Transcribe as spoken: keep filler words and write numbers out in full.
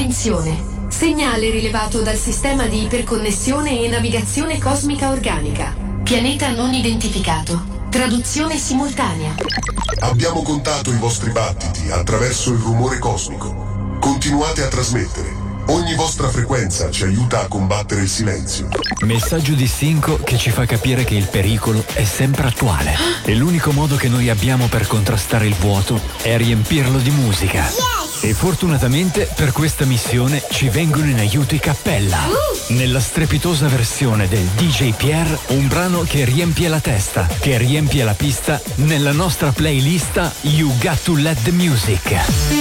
Attenzione! Segnale rilevato dal sistema di iperconnessione e navigazione cosmica organica. Pianeta non identificato. Traduzione simultanea. Abbiamo contato i vostri battiti attraverso il rumore cosmico. Continuate a trasmettere. Ogni vostra frequenza ci aiuta a combattere il silenzio. Messaggio di Cinco che ci fa capire che il pericolo è sempre attuale. E l'unico modo che noi abbiamo per contrastare il vuoto è riempirlo di musica. Yes! E fortunatamente per questa missione ci vengono in aiuto i Cappella. Uh! Nella strepitosa versione del D J Pierre, un brano che riempie la testa, che riempie la pista nella nostra playlist You Got to Let the Music.